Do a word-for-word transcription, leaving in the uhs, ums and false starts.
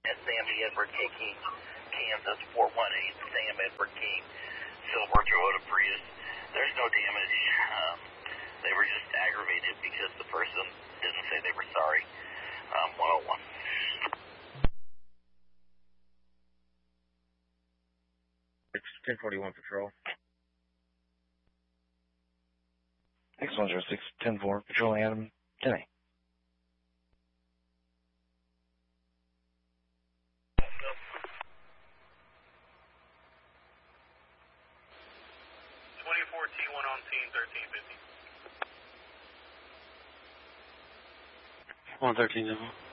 at Sammy Edward King, Kansas, four one eight, Sam Edward King, Silver Toyota Prius. There's no damage. Um, they were just aggravated because the person didn't say they were sorry. Um, one oh one. It's ten forty-one Patrol. X one zero six, ten four, Patrol Adam, ten A. twenty-four T one on scene, thirteen fifty. one thirteen,